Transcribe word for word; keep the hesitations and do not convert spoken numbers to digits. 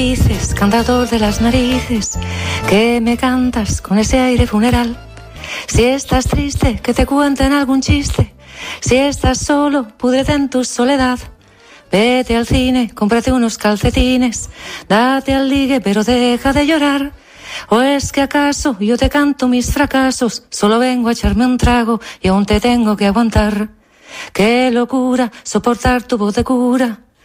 Dices, cantador de las narices, que me cantas con ese aire funeral. Si estás triste, que te cuenten algún chiste. Si estás solo, púdrete en tu soledad. Vete al cine, cómprate unos calcetines. Date al ligue, pero deja de llorar. ¿O es que acaso yo te canto mis fracasos? Solo vengo a echarme un trago y aún te tengo que aguantar. Qué locura soportar tu voz de cura.